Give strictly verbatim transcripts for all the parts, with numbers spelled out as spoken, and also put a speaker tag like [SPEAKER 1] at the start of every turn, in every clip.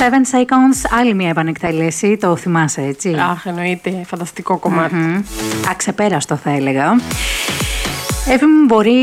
[SPEAKER 1] Seven Seconds, άλλη μια επανεκτέλεση, το θυμάσαι, έτσι?
[SPEAKER 2] Αχ, εννοείται, φανταστικό κομμάτι.
[SPEAKER 1] Mm-hmm. Αξεπέραστο θα έλεγα. Εύη μου, μπορεί,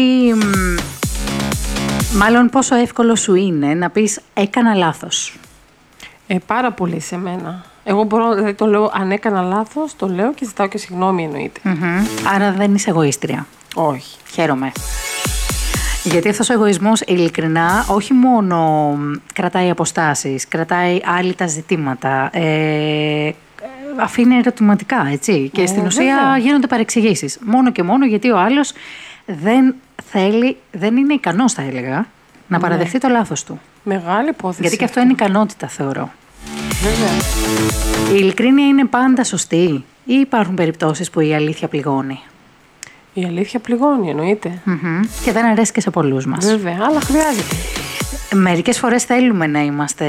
[SPEAKER 1] μάλλον πόσο εύκολο σου είναι να πεις έκανα λάθος?
[SPEAKER 2] Ε, πάρα πολύ σε μένα. Εγώ μπορώ, δηλαδή το λέω, αν έκανα λάθος, το λέω και ζητάω και συγγνώμη, εννοείται.
[SPEAKER 1] Mm-hmm. Άρα δεν είσαι εγωίστρια?
[SPEAKER 2] Όχι.
[SPEAKER 1] Χαίρομαι. Γιατί αυτός ο εγωισμός, ειλικρινά, όχι μόνο κρατάει αποστάσεις, κρατάει άλυτα ζητήματα, ε, αφήνει ερωτηματικά, έτσι. Και ε, στην ουσία βέβαια. Γίνονται παρεξηγήσεις. Μόνο και μόνο γιατί ο άλλος δεν θέλει, δεν είναι ικανός, θα έλεγα, να παραδεχτεί το λάθος του.
[SPEAKER 2] Μεγάλη υπόθεση.
[SPEAKER 1] Γιατί και αυτό είναι ικανότητα, θεωρώ.
[SPEAKER 2] Βέβαια.
[SPEAKER 1] Η ειλικρίνεια είναι πάντα σωστή ή υπάρχουν περιπτώσεις που η αλήθεια πληγώνει?
[SPEAKER 2] Η αλήθεια πληγώνει, εννοείται.
[SPEAKER 1] Mm-hmm. Και δεν αρέσει και σε πολλούς μας.
[SPEAKER 2] Βέβαια, αλλά χρειάζεται.
[SPEAKER 1] Μερικές φορές θέλουμε να είμαστε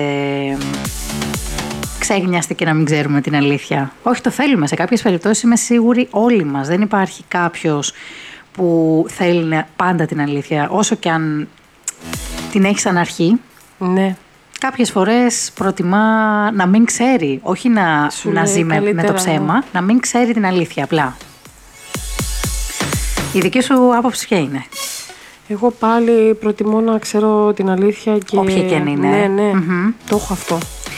[SPEAKER 1] ξέγνιαστοι και να μην ξέρουμε την αλήθεια. Όχι, το θέλουμε. Σε κάποιες περιπτώσεις είμαι σίγουρη όλοι μας. Δεν υπάρχει κάποιος που θέλει πάντα την αλήθεια, όσο και αν την έχει σαν αρχή.
[SPEAKER 2] Ναι.
[SPEAKER 1] Κάποιες φορές προτιμά να μην ξέρει, όχι να, να ζει με, με το ψέμα, ναι. Να μην ξέρει την αλήθεια απλά. Η δική σου άποψη ποια είναι?
[SPEAKER 2] Εγώ πάλι προτιμώ να ξέρω την αλήθεια και...
[SPEAKER 1] Όποια και αν είναι.
[SPEAKER 2] Ναι, ναι,
[SPEAKER 1] mm-hmm.
[SPEAKER 2] Το έχω αυτό.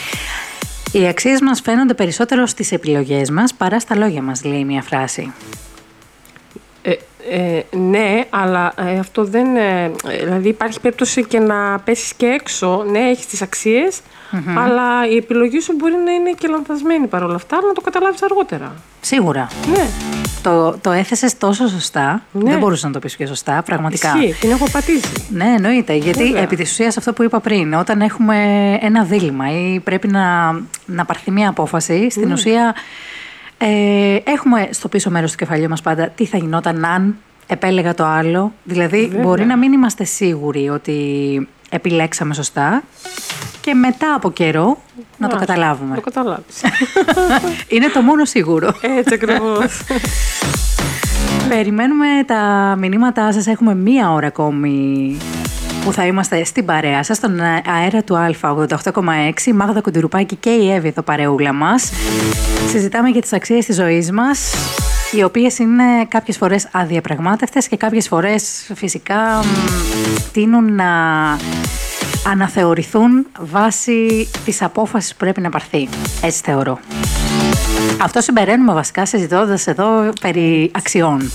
[SPEAKER 1] Οι αξίες μας φαίνονται περισσότερο στις επιλογές μας παρά στα λόγια μας, λέει μια φράση.
[SPEAKER 2] Ε, ε, ναι, αλλά ε, αυτό δεν... Ε, δηλαδή υπάρχει περίπτωση και να πέσεις και έξω. Ναι, έχεις τις αξίες, mm-hmm. αλλά η επιλογή σου μπορεί να είναι και λανθασμένη παρόλα αυτά, αλλά να το καταλάβεις αργότερα.
[SPEAKER 1] Σίγουρα.
[SPEAKER 2] Ναι.
[SPEAKER 1] Το, το έθεσες τόσο σωστά,
[SPEAKER 2] ναι.
[SPEAKER 1] Δεν μπορούσα να το πεις πιο σωστά, πραγματικά.
[SPEAKER 2] Ισχύει, την έχω πατήσει.
[SPEAKER 1] Ναι, εννοείται, γιατί Βέβαια. Επί της ουσίας αυτό που είπα πριν, όταν έχουμε ένα δίλημμα ή πρέπει να, να πάρθει μια απόφαση, στην mm. ουσία ε, έχουμε στο πίσω μέρος του κεφαλιού μας πάντα τι θα γινόταν αν επέλεγα το άλλο. Δηλαδή Βέβαια. Μπορεί να μην είμαστε σίγουροι ότι επιλέξαμε σωστά και μετά από καιρό να Α, το καταλάβουμε.
[SPEAKER 2] Το καταλάβεις.
[SPEAKER 1] Είναι το μόνο σίγουρο.
[SPEAKER 2] Έτσι ακριβώς.
[SPEAKER 1] Περιμένουμε τα μηνύματά σας. Έχουμε μία ώρα ακόμη που θα είμαστε στην παρέα σας, στον αέρα του Α ογδόντα οκτώ κόμμα έξι. Μάγδα Κουντουρουπάκη και η Εύη εδώ παρεούλα μας. Συζητάμε για τις αξίες της ζωής μας, οι οποίες είναι κάποιες φορές αδιαπραγμάτευτες και κάποιες φορές φυσικά τείνουν να αναθεωρηθούν βάσει της απόφασης που πρέπει να πάρθει. Έτσι θεωρώ. Αυτό συμπεραίνουμε βασικά συζητώντας εδώ περί αξιών.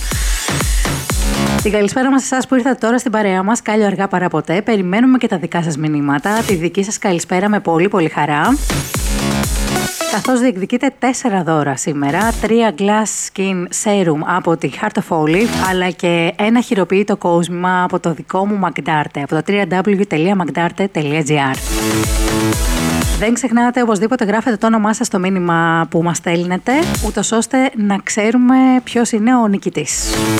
[SPEAKER 1] Την καλησπέρα μας σε εσάς που ήρθατε τώρα στην παρέα μας. Κάλλιο αργά παρά ποτέ. Περιμένουμε και τα δικά σας μηνύματα. Τη δική σας καλησπέρα με πολύ πολύ χαρά. Καθώς διεκδικείτε τέσσερα δώρα σήμερα, τρία Glass Skin Serum από τη Heart of Olive, αλλά και ένα χειροποίητο κόσμημα από το δικό μου Magdarte, από το double-u double-u double-u τελεία magdarte τελεία gr. Δεν ξεχνάτε οπωσδήποτε γράφετε το όνομά σας στο μήνυμα που μας στέλνετε, ούτως ώστε να ξέρουμε ποιος είναι ο νικητής.